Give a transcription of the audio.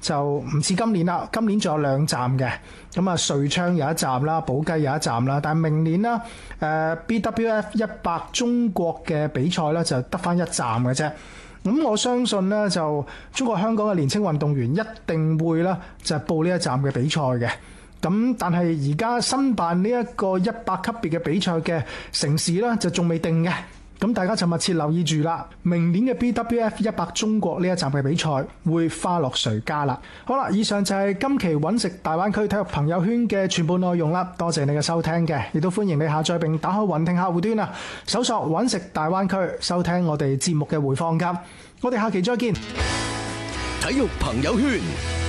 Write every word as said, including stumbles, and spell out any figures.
就唔似今年啦，今年仲有兩站嘅，咁啊瑞昌有一站啦，寶雞有一站啦，但係明年啦，誒、呃、B W F 一百中國嘅比賽咧就得返一站嘅啫。咁我相信呢，就中國香港嘅年輕運動員一定會啦，就係報呢一站嘅比賽嘅。咁但係而家申辦呢一個一百級別嘅比賽嘅城市呢，就仲未定嘅。咁大家就密切留意住啦。明年嘅 B W F 一百中國呢一站嘅比賽會花落誰家啦。好啦，以上就係今期揾食大灣區體育朋友圈嘅全部內容啦。多謝你嘅收聽嘅，亦都歡迎你下載並打開雲聽客戶端啊，搜索揾食大灣區，收聽我哋節目嘅回放㗎。我哋下期再見。 體育朋友圈。